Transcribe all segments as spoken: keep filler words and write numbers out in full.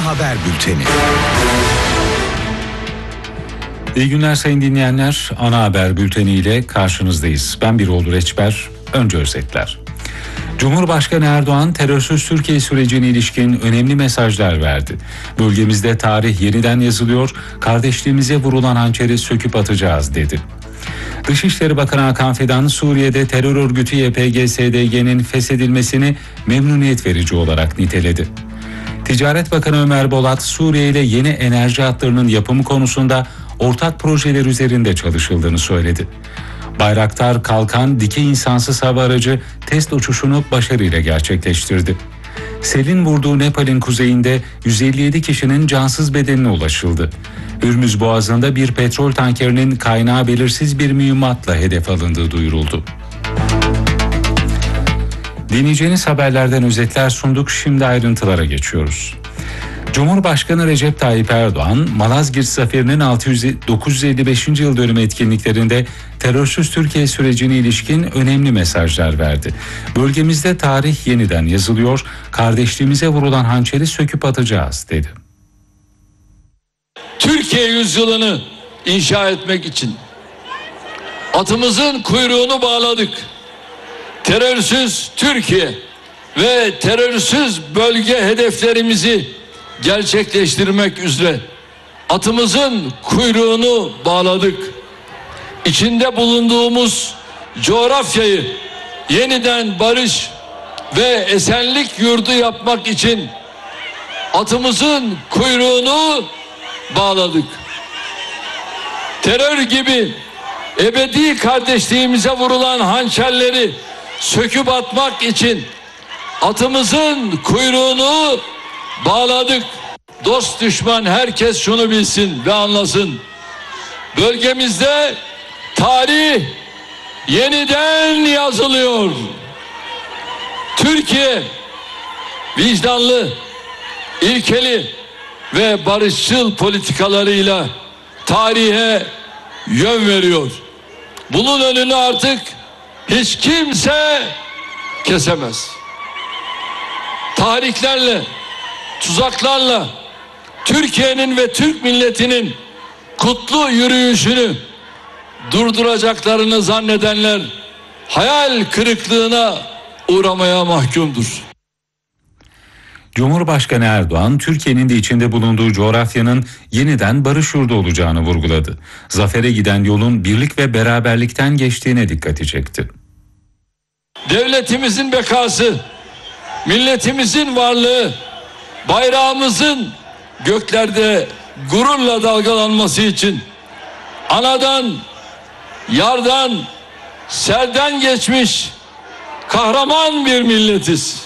Haber Bülteni. İyi günler sayın dinleyenler. Ana Haber Bülteni ile karşınızdayız. Ben Birol Reçber. Önce özetler. Cumhurbaşkanı Erdoğan terörsüz Türkiye sürecine ilişkin önemli mesajlar verdi. Bölgemizde tarih yeniden yazılıyor, kardeşliğimize vurulan hançeri söküp atacağız dedi. Dışişleri Bakanı Hakan Fidan, Suriye'de terör örgütü Y P G S D G'nin feshedilmesini memnuniyet verici olarak niteledi. Ticaret Bakanı Ömer Bolat, Suriye ile yeni enerji hatlarının yapımı konusunda ortak projeler üzerinde çalışıldığını söyledi. Bayraktar Kalkan dikey insansız hava aracı test uçuşunu başarıyla gerçekleştirdi. Selin vurduğu Nepal'in kuzeyinde yüz elli yedi kişinin cansız bedenine ulaşıldı. Hürmüz Boğazı'nda bir petrol tankerinin kaynağı belirsiz bir mühimmatla hedef alındığı duyuruldu. Dinleyeceğiniz haberlerden özetler sunduk, şimdi ayrıntılara geçiyoruz. Cumhurbaşkanı Recep Tayyip Erdoğan, Malazgirt Zaferi'nin dokuz yüz elli beşinci yıl dönümü etkinliklerinde terörsüz Türkiye sürecine ilişkin önemli mesajlar verdi. Bölgemizde tarih yeniden yazılıyor, kardeşliğimize vurulan hançeri söküp atacağız dedi. Türkiye yüzyılını inşa etmek için atımızın kuyruğunu bağladık. Terörsüz Türkiye ve terörsüz bölge hedeflerimizi gerçekleştirmek üzere atımızın kuyruğunu bağladık. İçinde bulunduğumuz coğrafyayı yeniden barış ve esenlik yurdu yapmak için atımızın kuyruğunu bağladık. Terör gibi ebedi kardeşliğimize vurulan hançerleri söküp atmak için atımızın kuyruğunu bağladık. Dost düşman herkes şunu bilsin ve anlasın. Bölgemizde tarih yeniden yazılıyor. Türkiye vicdanlı, ilkeli ve barışçıl politikalarıyla tarihe yön veriyor. Bunun önünü artık hiç kimse kesemez. Tahriklerle, tuzaklarla Türkiye'nin ve Türk milletinin kutlu yürüyüşünü durduracaklarını zannedenler hayal kırıklığına uğramaya mahkumdur. Cumhurbaşkanı Erdoğan, Türkiye'nin de içinde bulunduğu coğrafyanın yeniden barış yurdu olacağını vurguladı. Zafere giden yolun birlik ve beraberlikten geçtiğine dikkati çekti. Devletimizin bekası, milletimizin varlığı, bayrağımızın göklerde gururla dalgalanması için anadan, yardan, serden geçmiş kahraman bir milletiz.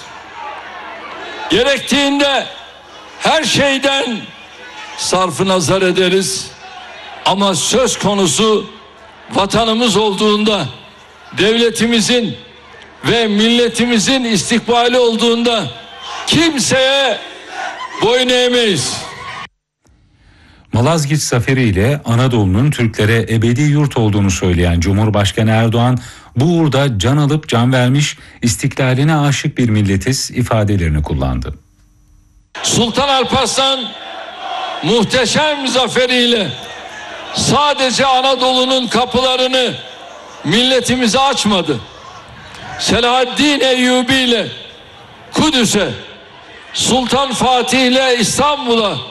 Gerektiğinde her şeyden sarfı nazar ederiz. Ama söz konusu vatanımız olduğunda, devletimizin ve milletimizin istikbali olduğunda kimseye boyun eğmeyiz. Malazgirt Zaferi ile Anadolu'nun Türklere ebedi yurt olduğunu söyleyen Cumhurbaşkanı Erdoğan, bu uğurda can alıp can vermiş, istiklaline aşık bir milletiz ifadelerini kullandı. Sultan Alparslan muhteşem zaferiyle sadece Anadolu'nun kapılarını milletimize açmadı. Selahaddin Eyyubi ile Kudüs'e, Sultan Fatih ile İstanbul'a